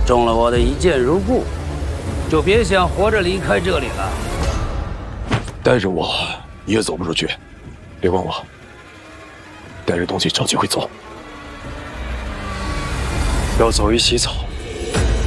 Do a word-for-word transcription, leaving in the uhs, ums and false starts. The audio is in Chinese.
中了我的一箭如故，就别想活着离开这里了。 带着我，你也走不出去。别管我，带着东西找机会走。要走一起走。